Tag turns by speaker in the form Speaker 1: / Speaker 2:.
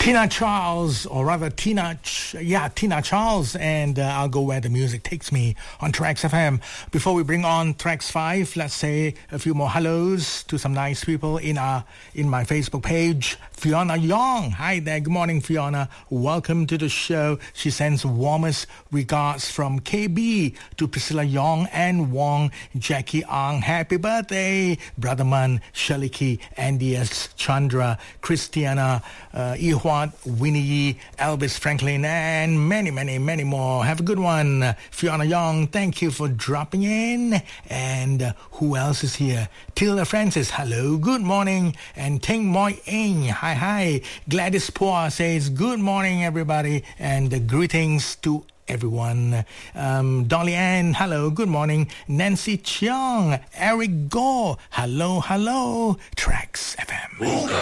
Speaker 1: Tina Charles, or rather Tina Charles, and I'll go where the music takes me on Trax FM. Before we bring on Trax 5, let's say a few more hellos to some nice people in my Facebook page. Fiona Young, hi there, good morning Fiona, welcome to the show. She sends warmest regards from KB to Priscilla Young and Wong, Jackie Ang, happy birthday, Brother Man, Shirley Key, Andy S. Chandra, Christiana, Ihwat, Winnie, Elvis Franklin, and many, many, many more. Have a good one. Fiona Young, thank you for dropping in. And who else is here? Tilda Francis, hello, good morning. And Ting Moi Ing, hi. Gladys Poa says, good morning, everybody. And greetings to everyone. Dolly Ann, hello, good morning. Nancy Cheong, Eric Gore, hello, Trax FM.